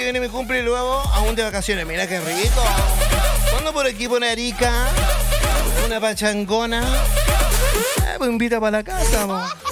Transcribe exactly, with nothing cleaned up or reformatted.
viene mi cumple y luego aún de vacaciones. Mira qué rico. ¿Cuándo por aquí por Arica? Una pachangona. Eh, pues invita para la casa, mo.